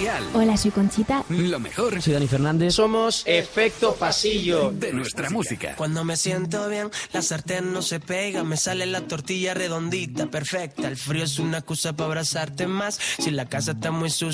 Real. Hola, soy Conchita. Lo mejor Soy Dani Fernández. Somos Efecto Pasillo. de nuestra música. Cuando me siento bien, la sartén no se pega, me sale la tortilla redondita, perfecta. El frío es una excusa para abrazarte más. Si la casa está muy sucia